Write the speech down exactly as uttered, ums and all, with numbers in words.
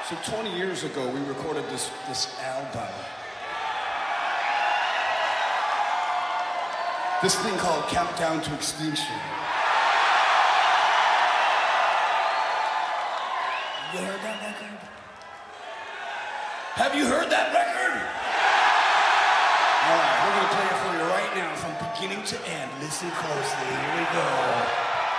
So twenty years ago, we recorded this, this album. This thing called Countdown to Extinction. You heard that record? Have you heard that record? All right, we're gonna play it for you right now from beginning to end. Listen closely, here we go.